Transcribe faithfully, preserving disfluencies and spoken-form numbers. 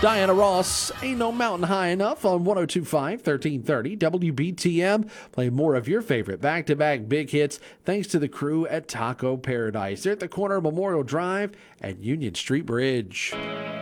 Diana Ross, Ain't No Mountain High Enough on one oh two point five, thirteen thirty W B T M. Play more of your favorite back-to-back big hits thanks to the crew at Taco Paradise. They're at the corner of Memorial Drive and Union Street Bridge.